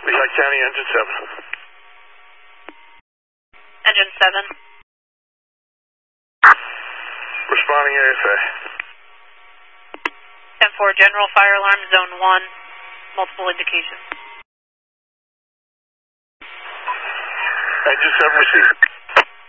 Lehigh County, engine 7. Engine 7. Responding ASA. 10-4, general fire alarm, zone 1, multiple indications. Engine 7 received.